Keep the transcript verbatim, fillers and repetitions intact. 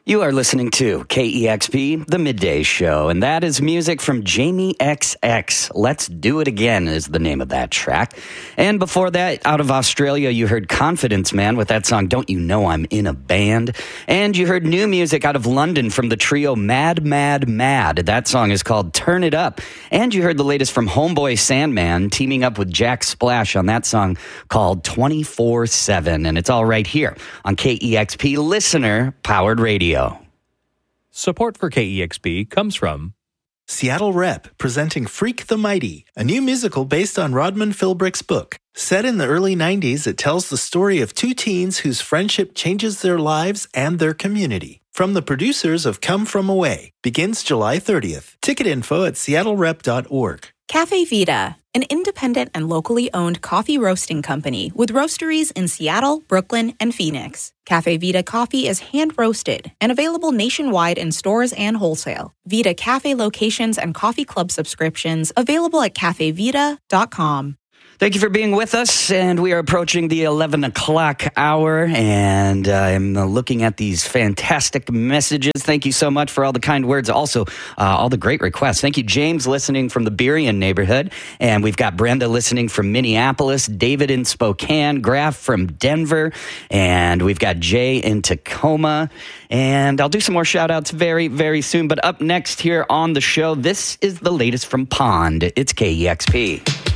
You are listening to K E X P, the Midday Show, and that is music from Jamie X X. Let's Do It Again is the name of that track. And before that, out of Australia, you heard Confidence Man with that song, Don't You Know I'm in a Band? And you heard new music out of London from the trio Mad, Mad, Mad. That song is called Turn It Up. And you heard the latest from Homeboy Sandman teaming up with Jack Splash on that song called twenty-four seven. And it's all right here on K E X P Listener Powered Radio. Support for K E X P comes from Seattle Rep, presenting Freak the Mighty, a new musical based on Rodman Philbrick's book. Set in the early nineties, it tells the story of two teens whose friendship changes their lives and their community. From the producers of Come From Away, begins July thirtieth. Ticket info at seattle rep dot org. Cafe Vita, an independent and locally owned coffee roasting company with roasteries in Seattle, Brooklyn, and Phoenix. Cafe Vita coffee is hand-roasted and available nationwide in stores and wholesale. Vita Cafe locations and coffee club subscriptions available at cafe vita dot com. Thank you for being with us, and we are approaching the eleven o'clock hour, and uh, I'm looking at these fantastic messages. Thank you so much for all the kind words. Also, uh, all the great requests. Thank you, James, listening from the Burien neighborhood, and we've got Brenda listening from Minneapolis, David in Spokane, Graf from Denver, and we've got Jay in Tacoma, and I'll do some more shout-outs very, very soon, but up next here on the show, this is the latest from Pond. It's K E X P.